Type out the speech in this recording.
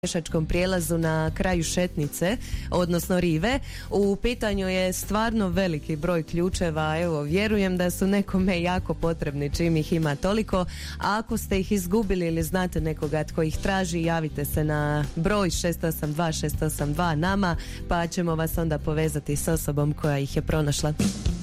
pješačkom prijelazu na kraju šetnice, odnosno rive. U pitanju je stvarno veliki broj ključeva. Evo, vjerujem da su nekome jako potrebni čim ih ima toliko. A ako ste ih izgubili ili znate nekoga tko ih traži, javite se na broj 682 682 nama, pa ćemo vas onda povezati s osobom koja ih je pronašla.